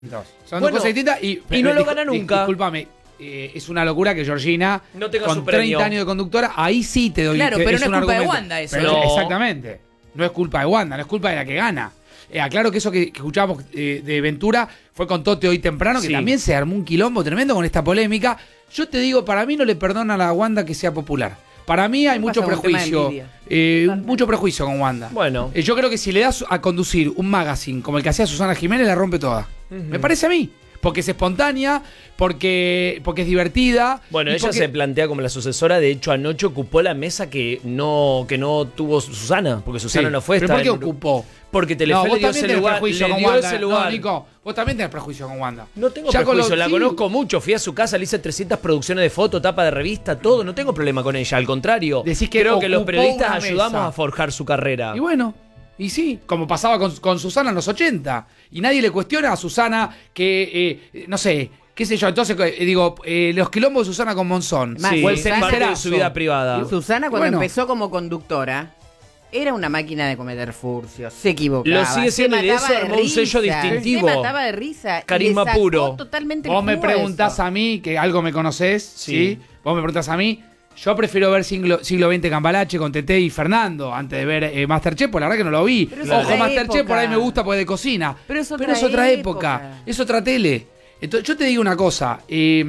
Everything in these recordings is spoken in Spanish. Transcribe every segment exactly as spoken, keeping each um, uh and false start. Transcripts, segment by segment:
Dos. Son Bueno, dos cosas distintas y, y no lo dis- gana dis- nunca. Discúlpame, eh, es una locura que Georgina, no tenga con su premio. treinta años de conductora, ahí sí te doy. Claro, te- pero no es un culpa de argumento. Wanda eso. Pero No. Exactamente. No es culpa de Wanda, no es culpa de la que gana. Eh, aclaro que eso que, que escuchábamos eh, de Ventura fue con Tote hoy temprano, que Sí. también se armó un quilombo tremendo con esta polémica. Yo te digo, para mí no le perdona a la Wanda que sea popular. Para mí hay ¿Qué mucho pasa con un tema de prejuicio. envidia? eh, mucho prejuicio con Wanda. Bueno. Eh, yo creo que si le das a conducir un magazine como el que hacía Susana Jiménez, la rompe toda. Ujú. Me parece a mí. Porque es espontánea, porque, porque es divertida. Bueno, y ella porque- se plantea como la sucesora. De hecho, anoche ocupó la mesa que no, que no tuvo Susana. Porque Susana Sí. no fue. ¿Pero estaba por qué en- ocupó? Porque No, Telefe vos le dio también ese tenés lugar. prejuicio Le con dio Wanda. ese No, lugar. Nico, vos también tenés prejuicio con Wanda. No tengo Ya con prejuicio, lo- la sí. conozco mucho. Fui a su casa, le hice trescientas producciones de foto, tapa de revista, todo. No tengo problema con ella. Al contrario, Decís que creo que los ocupó periodistas una ayudamos mesa. a forjar su carrera. Y bueno, y sí, como pasaba con, con Susana en los ochenta. Y nadie le cuestiona a Susana que, eh, no sé, qué sé yo. Entonces, eh, digo, eh, los quilombos de Susana con Monzón. Más, Sí, o el Susana- parte de cenicerazo. su vida privada. Susana cuando Bueno. empezó como conductora era una máquina de cometer furcios, se equivocaba. Lo sigue se siendo y de mataba eso armó un sello risa, distintivo. Se mataba de risa. Carisma y le sacó puro. Totalmente el Vos me jugo a preguntás eso. a mí, que algo me conocés, Sí. ¿sí? Vos me preguntás a mí. Yo prefiero ver siglo, siglo veinte Cambalache con Tete y Fernando antes de ver eh, Masterchef, pues la verdad que no lo vi. Pero es Ojo, otra Masterchef época. por ahí me gusta porque es de cocina. Pero es otra otra época. época. Es otra tele. Entonces, yo te digo una cosa. eh,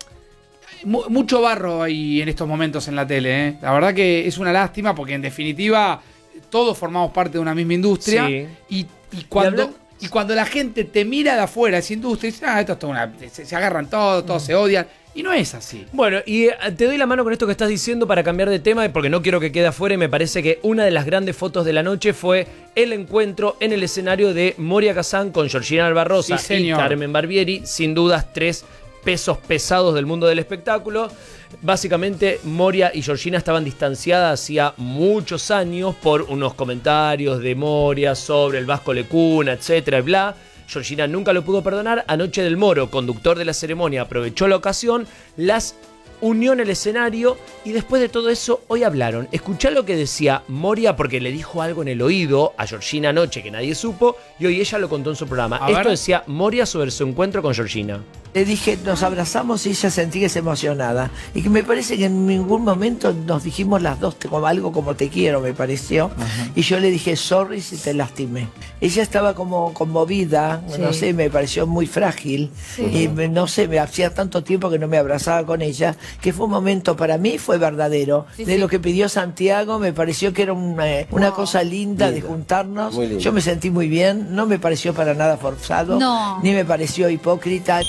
mu- mucho barro hay en estos momentos en la tele. ¿eh? La verdad que es una lástima porque en definitiva todos formamos parte de una misma industria. Sí. Y, y cuando... Y hablan- Y cuando la gente te mira de afuera de esa industria, dice, ah, esto es toda una. Se, se agarran todos, todos se odian. Y no es así. Bueno, y eh, te doy la mano con esto que estás diciendo para cambiar de tema, porque no quiero que quede afuera y me parece que una de las grandes fotos de la noche fue el encuentro en el escenario de Moria Kazan con Georgina Albarrosa Sí, y señor. Carmen Barbieri, sin dudas tres pesos pesados del mundo del espectáculo. Básicamente Moria y Georgina estaban distanciadas hacía muchos años por unos comentarios de Moria sobre el Vasco Lecuna, etcétera, y bla. Georgina nunca lo pudo perdonar. Anoche Del Moro, conductor de la ceremonia, aprovechó la ocasión, las unió en el escenario y después de todo eso hoy hablaron. Escuchá lo que decía Moria porque le dijo algo en el oído a Georgina anoche que nadie supo y hoy ella lo contó en su programa. A Esto ver. decía Moria sobre su encuentro con Georgina. Le dije, nos abrazamos y ella sentí que se emocionada. Y que me parece que en ningún momento nos dijimos las dos como algo como te quiero, me pareció. Y yo le dije, sorry si te lastimé. Ella estaba como conmovida, Sí. no sé, me pareció muy frágil. Y me- no sé, me hacía tanto tiempo que no me abrazaba con ella, que fue un momento para mí, fue verdadero. Sí, de sí. lo que pidió Santiago, me pareció que era una, una Wow. cosa linda de juntarnos. Yo me sentí muy bien, no me pareció para nada forzado, No. ni me pareció hipócrita.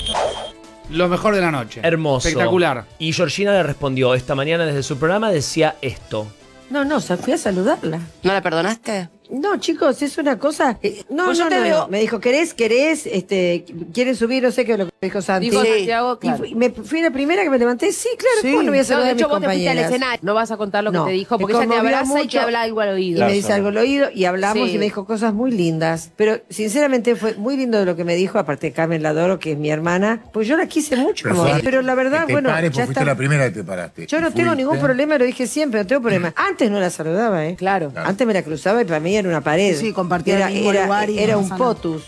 Lo mejor de la noche. Hermoso. Espectacular. Y Georgina le respondió esta mañana desde su programa, decía esto. No, no, sa- fui a saludarla. ¿No la perdonaste? No, chicos, es una cosa. eh, no, Pues yo no, te no, veo- no. Me dijo, ¿querés, querés, este, quieren subir, no sé qué es lo que dijo Santi? Dijo Sí. Santiago, Y claro. fui, me, fui la primera que me levanté. Sí, claro, Sí. ¿cómo no voy a No, saludar de a mis hecho vos te fuiste al compañeras? escenario. No vas a contar lo No, que te dijo, me porque ella te conmovió abraza y te mucho. habla algo al Y oído. me dice algo al oído y hablamos Sí. y me dijo cosas muy lindas. Pero sinceramente fue muy lindo lo que me dijo, aparte de Carmen Ladoro, que es mi hermana. Pues yo la quise mucho. Pero como- fue- Pero la verdad, que te bueno, pares, ya porque fuiste está. la primera que te paraste. Yo no Y tengo fuiste. ningún problema, lo dije siempre, no tengo problema. Antes no la saludaba, ¿eh? Claro. Claro. Antes me la cruzaba y para mí era una pared. Sí, sí, compartía era, el mismo era, lugar y era no un pasa nada. potus.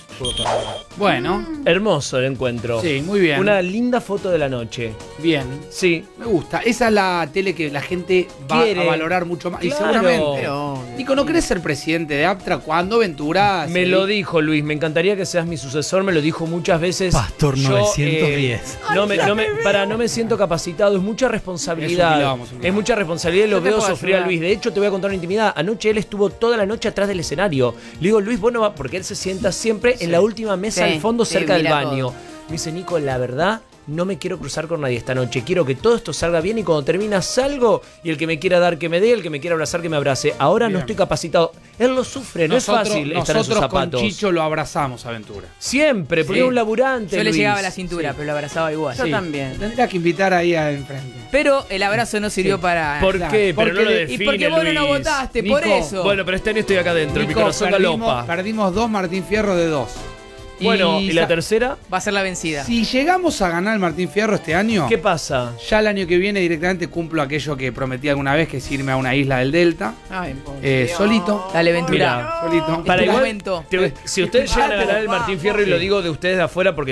Bueno, Hermoso el encuentro. sí, muy bien. Una linda foto de la noche. Bien. Sí. Me gusta. Esa es la tele que la gente va Quiere. a valorar mucho más. Y Claro. seguramente. Pero, Nico, ¿no querés ser presidente de Aptra cuando Ventura? Me se- lo dijo Luis, me encantaría que seas mi sucesor, me lo dijo muchas veces. Pastor Yo, novecientos eh, diez. no me, no me- para, no me siento capacitado, es mucha responsabilidad. Es un quilombo, es un Es quilombo. mucha responsabilidad y lo Yo te veo puedo sufrir a ayudar. Luis. De hecho, te voy a contar una intimidad. Anoche él estuvo toda la noche atrás del escenario. Le digo, Luis, vos no vas, porque él se sienta siempre en la última mesa Sí, al fondo sí, cerca del mira baño. todo. Me dice, Nico, la verdad, no me quiero cruzar con nadie esta noche. Quiero que todo esto salga bien y cuando termina salgo y el que me quiera dar que me dé, el que me quiera abrazar que me abrace. Ahora no Bien. estoy capacitado. Él lo sufre, no Nosotros, es fácil estar en sus nosotros con zapatos. Chicho lo abrazamos a Ventura. Siempre, porque Sí. es un laburante. yo le Luis. llegaba a la cintura, Sí. pero lo abrazaba igual. Yo Sí. también. Tendría que invitar ahí a enfrente. Pero el abrazo no sirvió Sí. para. ¿Por Claro, qué? Pero porque no lo le- define, y porque vos no lo Luis. votaste, Nico, por eso. Bueno, pero este año estoy acá adentro, mi Nico, corazón perdimos, galopa. perdimos dos Martín Fierro de dos. Bueno, ¿y la sa- tercera? Va a ser la vencida. Si llegamos a ganar el Martín Fierro este año, ¿Qué pasa? ya el año que viene directamente cumplo aquello que prometí alguna vez, que es irme a una isla del Delta, Ay, por eh, Dios. solito. Dale, Ventura. Mira, Solito. para tu igual, momento. te- si ustedes llegan a ganar el Martín Fierro, y lo digo de ustedes de afuera porque